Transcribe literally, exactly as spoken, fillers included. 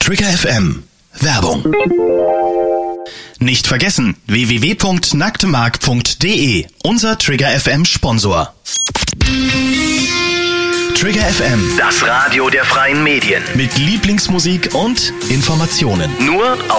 Trigger F M. Werbung. Nicht vergessen, w w w punkt nacktemark punkt d e, unser Trigger F M Sponsor. Trigger F M, das Radio der freien Medien. Mit Lieblingsmusik und Informationen. Nur auf